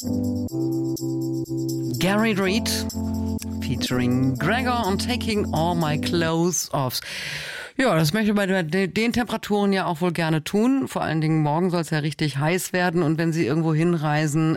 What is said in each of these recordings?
Gary Reed featuring Gregor on Taking All My Clothes Off. Ja, das möchte ich bei den Temperaturen ja auch wohl gerne tun. Vor allen Dingen morgen soll es ja richtig heiß werden. Und wenn Sie irgendwo hinreisen,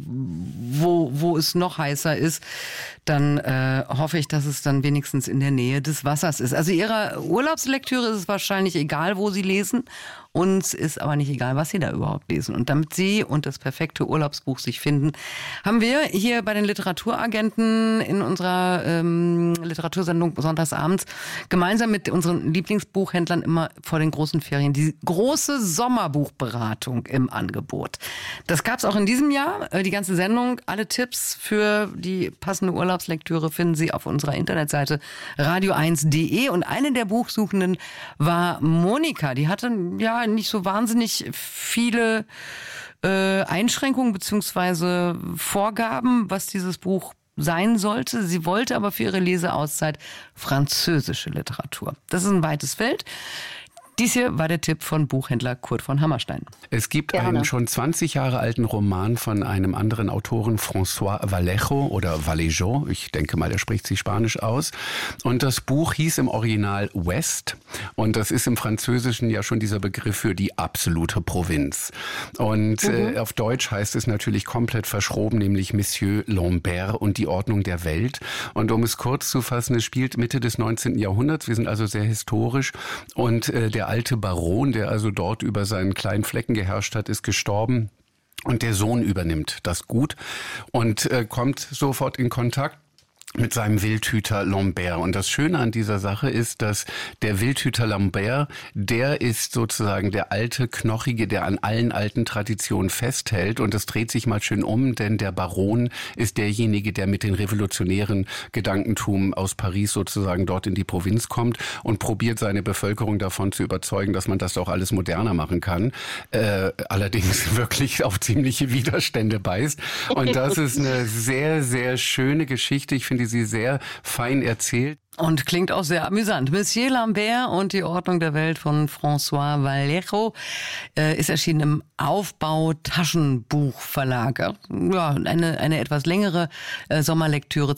wo es noch heißer ist, dann hoffe ich, dass es dann wenigstens in der Nähe des Wassers ist. Also Ihrer Urlaubslektüre ist es wahrscheinlich egal, wo Sie lesen. Uns ist aber nicht egal, was Sie da überhaupt lesen. Und damit Sie und das perfekte Urlaubsbuch sich finden, haben wir hier bei den Literaturagenten in unserer Literatursendung sonntagsabends gemeinsam mit unseren Lieblingsbuchhändlern immer vor den großen Ferien die große Sommerbuchberatung im Angebot. Das gab es auch in diesem Jahr. Die ganze Sendung, alle Tipps für die passende Urlaubslektüre finden Sie auf unserer Internetseite radio1.de. Und eine der Buchsuchenden war Monika. Die hatte ja nicht so wahnsinnig viele Einschränkungen bzw. Vorgaben, was dieses Buch sein sollte. Sie wollte aber für ihre Leseauszeit französische Literatur. Das ist ein weites Feld. Dies hier war der Tipp von Buchhändler Kurt von Hammerstein. Es gibt einen schon 20 Jahre alten Roman von einem anderen Autoren, François Vallejo oder Vallejo. Ich denke mal, er spricht sich Spanisch aus. Und das Buch hieß im Original West. Und das ist im Französischen ja schon dieser Begriff für die absolute Provinz. Und auf Deutsch heißt es natürlich komplett verschroben, nämlich Monsieur Lambert und die Ordnung der Welt. Und um es kurz zu fassen, es spielt Mitte des 19. Jahrhunderts. Wir sind also sehr historisch. Und der alte Baron, der also dort über seinen kleinen Flecken geherrscht hat, ist gestorben. Und der Sohn übernimmt das Gut und kommt sofort in Kontakt mit seinem Wildhüter Lambert. Und das Schöne an dieser Sache ist, dass der Wildhüter Lambert, der ist sozusagen der alte Knochige, der an allen alten Traditionen festhält. Und es dreht sich mal schön um, denn der Baron ist derjenige, der mit den revolutionären Gedankentum aus Paris sozusagen dort in die Provinz kommt und probiert seine Bevölkerung davon zu überzeugen, dass man das auch alles moderner machen kann. Allerdings wirklich auf ziemliche Widerstände beißt. Und das ist eine sehr, sehr schöne Geschichte. Ich finde sie sehr fein erzählt. Und klingt auch sehr amüsant. Monsieur Lambert und die Ordnung der Welt von François Vallejo ist erschienen im Aufbau Taschenbuchverlag. Ja, eine etwas längere Sommerlektüre,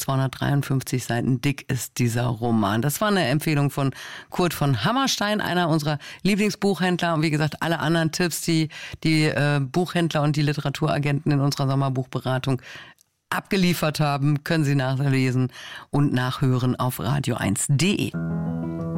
253 Seiten dick ist dieser Roman. Das war eine Empfehlung von Kurt von Hammerstein, einer unserer Lieblingsbuchhändler. Und wie gesagt, alle anderen Tipps, die Buchhändler und die Literaturagenten in unserer Sommerbuchberatung abgeliefert haben, können Sie nachlesen und nachhören auf radio1.de.